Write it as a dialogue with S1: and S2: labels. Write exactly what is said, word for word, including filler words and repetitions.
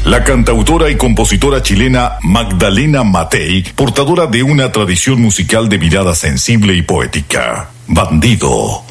S1: La cantautora y compositora chilena Magdalena Matei, portadora de una tradición musical de mirada sensible y poética. Bandido.